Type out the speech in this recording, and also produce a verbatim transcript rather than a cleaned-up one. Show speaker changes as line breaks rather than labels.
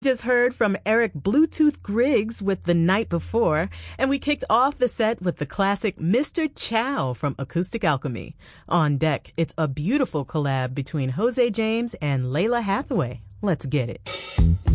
Just heard from Eric Bluetooth Griggs with The Night Before, and we kicked off the set with the classic Mister Chow from Acoustic Alchemy. On deck, it's a beautiful collab between Jose James and Layla Hathaway. Let's get it.